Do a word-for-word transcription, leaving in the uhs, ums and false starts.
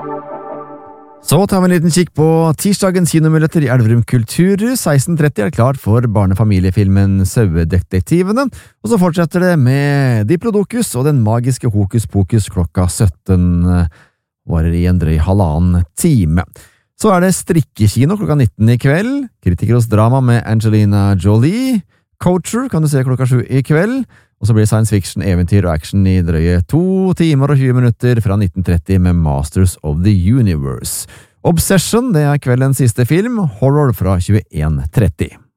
Så tar vi en liten kikk på tirsdagens kinomuligheter i Elverum Kulturhus. seksten tretti er klart for barnefamiliefilmen Sauedetektivene, og så fortsetter det med Diplodocus og den magiske Hokus Pokus klokka sytten, varer i en drøy halvannen time. Så er det strikkekino klokka nitten i kveld, Kritikeros drama med Angelina Jolie, Coacher kan du se klokka sju i kveld, og så blir det science fiction, eventyr og action i drøye to timer og tjue minutter fra nitten tretti med Masters of the Universe. Obsession, det er kveldens siste film, horror fra tjueen tretti.